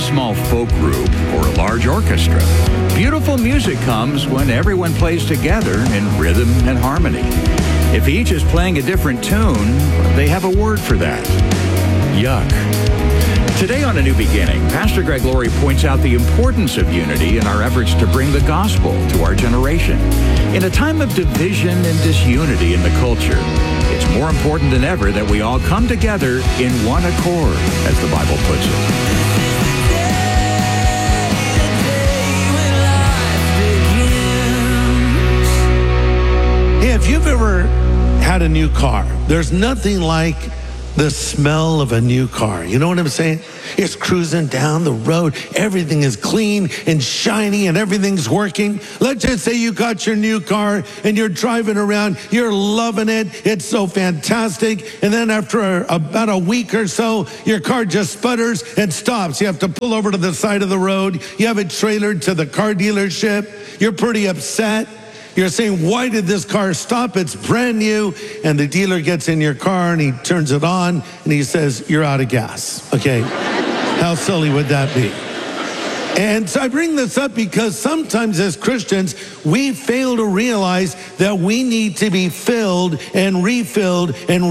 small folk group or a large orchestra. Beautiful music comes when everyone plays together in rhythm and harmony. If each is playing a different tune, they have a word for that. Yuck. Today on A New Beginning, Pastor Greg Laurie points out the importance of unity in our efforts to bring the gospel to our generation. In a time of division and disunity in the culture, it's more important than ever that we all come together in one accord, as the Bible puts it. Hey, if you've ever had a new car, there's nothing like the smell of a new car. You know what I'm saying? It's cruising down the road. Everything is clean and shiny and everything's working. Let's just say you got your new car and you're driving around. You're loving it. It's so fantastic. And then after about a week or so, your car just sputters and stops. You have to pull over to the side of the road. You have it trailered to the car dealership. You're pretty upset. You're saying, why did this car stop? It's brand new. And the dealer gets in your car and he turns it on and he says, you're out of gas. Okay. How silly would that be? And so I bring this up because sometimes as Christians, we fail to realize that we need to be filled and refilled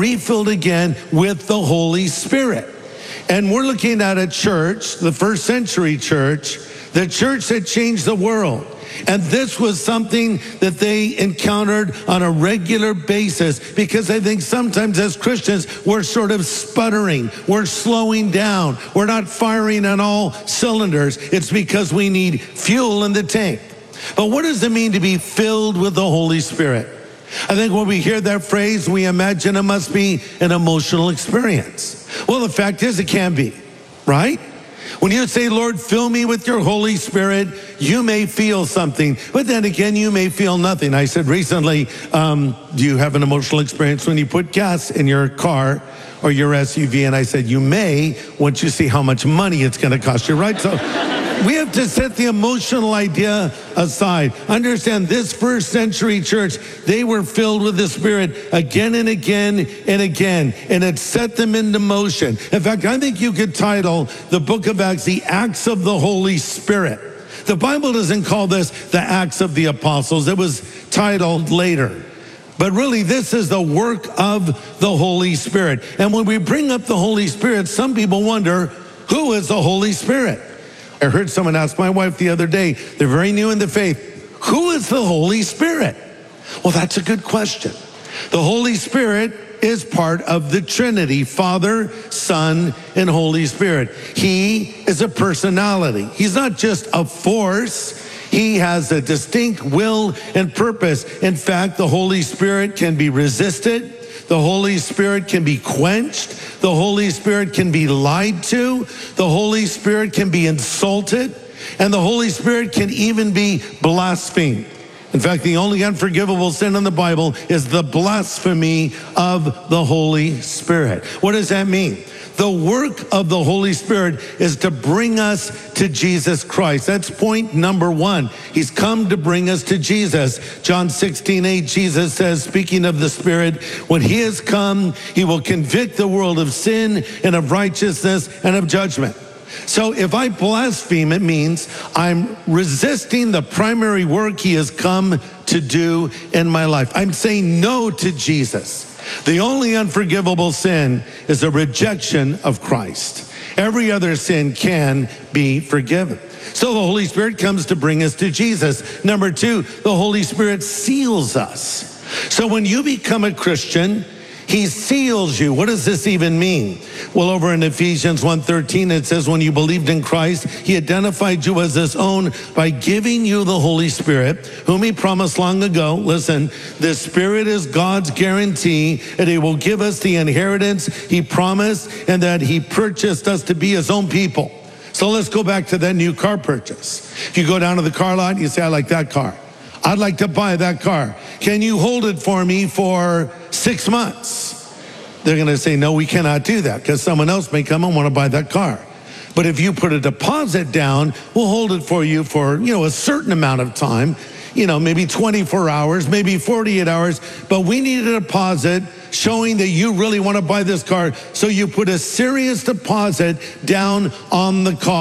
again with the Holy Spirit. And we're looking at a church, the first century church, the church that changed the world. And this was something that they encountered on a regular basis, because I think sometimes as Christians, we're sort of sputtering. We're slowing down. We're not firing on all cylinders. It's because we need fuel in the tank. But what does it mean to be filled with the Holy Spirit? I think when we hear that phrase, we imagine it must be an emotional experience. Well, the fact is it can be, right? When you say, Lord, fill me with your Holy Spirit, you may feel something, but then again, you may feel nothing. I said recently, do you have an emotional experience when you put gas in your car or your SUV? And I said, you may, once you see how much money it's going to cost you, right? So we have to set the emotional idea aside. Understand, this first century church, they were filled with the Spirit again and again and again, and it set them into motion. In fact, I think you could title the book of Acts, the Acts of the Holy Spirit. The Bible doesn't call this the Acts of the Apostles. It was titled later. But really, this is the work of the Holy Spirit. And when we bring up the Holy Spirit, some people wonder, who is the Holy Spirit? I heard someone ask my wife the other day, they're very new in the faith, who is the Holy Spirit? Well, that's a good question. The Holy Spirit is part of the Trinity, Father, Son, and Holy Spirit. He is a personality. He's not just a force. He has a distinct will and purpose. In fact, the Holy Spirit can be resisted. The Holy Spirit can be quenched. The Holy Spirit can be lied to. The Holy Spirit can be insulted. And the Holy Spirit can even be blasphemed. In fact, the only unforgivable sin in the Bible is the blasphemy of the Holy Spirit. What does that mean? The work of the Holy Spirit is to bring us to Jesus Christ. That's point number one. He's come to bring us to Jesus. John 16:8, Jesus says, speaking of the Spirit, when he has come, he will convict the world of sin and of righteousness and of judgment. So if I blaspheme, it means I'm resisting the primary work he has come to do in my life. I'm saying no to Jesus. The only unforgivable sin is a rejection of Christ. Every other sin can be forgiven. So the Holy Spirit comes to bring us to Jesus. Number two, the Holy Spirit seals us. So when you become a Christian, he seals you. What does this even mean? Well, over in Ephesians 1:13, it says, when you believed in Christ, he identified you as his own by giving you the Holy Spirit, whom he promised long ago. Listen, the Spirit is God's guarantee that he will give us the inheritance he promised and that he purchased us to be his own people. So let's go back to that new car purchase. If you go down to the car lot, you say, I like that car. I'd like to buy that car. Can you hold it for me for 6 months? They're going to say, no, we cannot do that because someone else may come and want to buy that car. But if you put a deposit down, we'll hold it for you for, a certain amount of time, maybe 24 hours, maybe 48 hours. But we need a deposit showing that you really want to buy this car. So you put a serious deposit down on the car.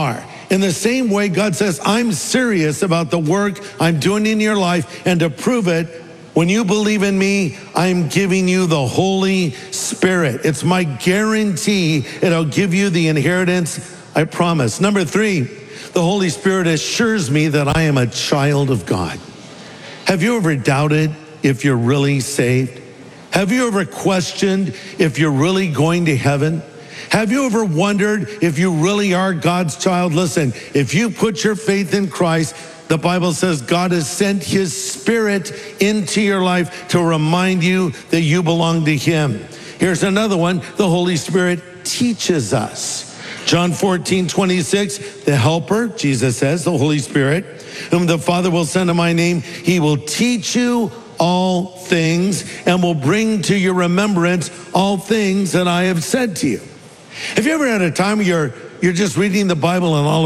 In the same way, God says, I'm serious about the work I'm doing in your life, and to prove it, when you believe in me, I'm giving you the Holy Spirit. It's my guarantee it'll give you the inheritance I promise. Number 3, the Holy Spirit assures me that I am a child of God. Have you ever doubted if you're really saved? Have you ever questioned if you're really going to heaven? Have you ever wondered if you really are God's child? Listen, if you put your faith in Christ, the Bible says God has sent his Spirit into your life to remind you that you belong to him. Here's another one. The Holy Spirit teaches us. John 14:26, the Helper, Jesus says, the Holy Spirit, whom the Father will send in my name, he will teach you all things and will bring to your remembrance all things that I have said to you. Have you ever had a time where you're just reading the Bible and all of